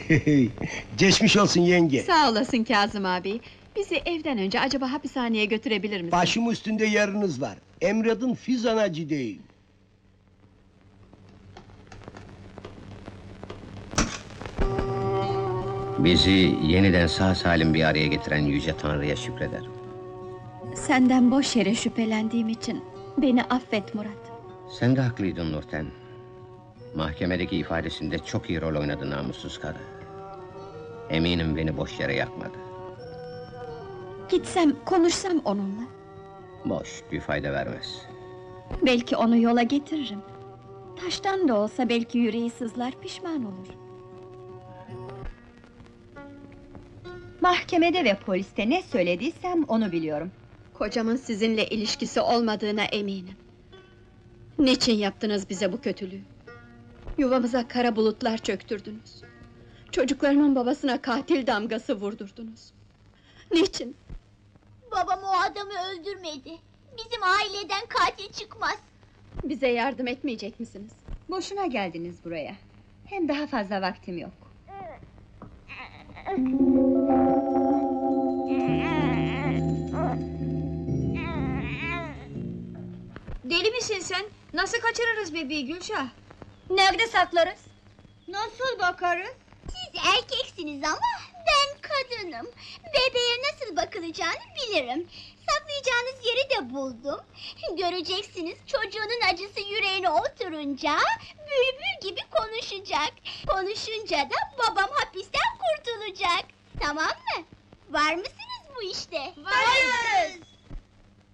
Geçmiş olsun yenge. Sağ olasın Kazım abi. Bizi evden önce acaba hapishaneye götürebilir misin? Başım üstünde yeriniz var. Emredin Fizanacı değil. Bizi yeniden sağ salim bir araya getiren Yüce Tanrı'ya şükrederim. Senden boş yere şüphelendiğim için beni affet Murat. Sen de haklıydın Nurten. Mahkemedeki ifadesinde çok iyi rol oynadı namussuz karı. Eminim beni boş yere yakmadı. Gitsem, konuşsam onunla. Boş, bir fayda vermez. Belki onu yola getiririm. Taştan da olsa belki yüreği sızlar, pişman olur. Mahkemede ve poliste ne söylediysem onu biliyorum. Kocamın sizinle ilişkisi olmadığına eminim. Niçin yaptınız bize bu kötülüğü? Yuvamıza kara bulutlar çöktürdünüz. Çocuklarımın babasına katil damgası vurdurdunuz. Niçin? Babam o adamı öldürmedi. Bizim aileden katil çıkmaz. Bize yardım etmeyecek misiniz? Boşuna geldiniz buraya. Hem daha fazla vaktim yok. Deli misin sen? Nasıl kaçırırız bebeği Gülşah? Nerede saklarız? Nasıl bakarız? Siz erkeksiniz ama ben kadınım. Bebeğe nasıl bakılacağını bilirim. Saklayacağınız yeri de buldum. Göreceksiniz, çocuğunun acısı yüreğine oturunca bülbül gibi konuşacak. Konuşunca da babam hapisten kurtulacak. Tamam mı? Var mısınız bu işte? Varız.